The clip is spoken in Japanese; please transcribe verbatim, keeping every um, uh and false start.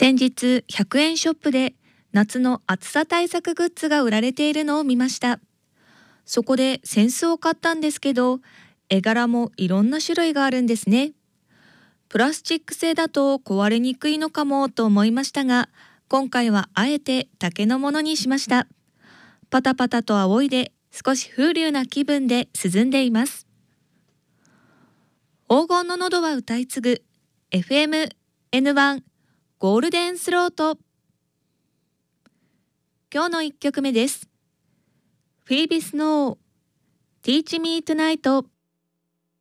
先日ひゃくえんショップで夏の暑さ対策グッズが売られているのを見ました。そこで扇子を買ったんですけど、絵柄もいろんな種類があるんですね。プラスチック製だと壊れにくいのかもと思いましたが、今回はあえて竹のものにしました。パタパタと仰いで少し風流な気分で涼んでいます。黄金の喉は歌い継ぐ エフエムエヌワン ゴールデンスロート。今日のいっきょくめです。フィービスノー Teach Me Tonight。